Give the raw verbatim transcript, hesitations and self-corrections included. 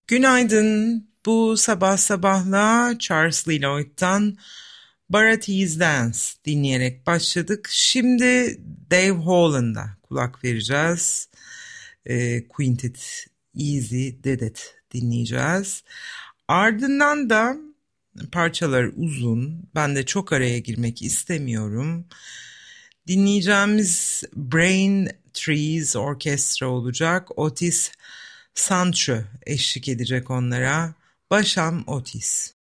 Günaydın. Bu sabah sabahla Charles Lloyd'dan Barathee's Dance dinleyerek başladık. Şimdi Dave Holland'a kulak vereceğiz. E, Quintet Easy Did It dinleyeceğiz. Ardından da parçalar uzun. Ben de çok araya girmek istemiyorum. Dinleyeceğimiz Brain Trees Orkestra olacak. Otis Sancho eşlik edecek onlara. Başam Otis.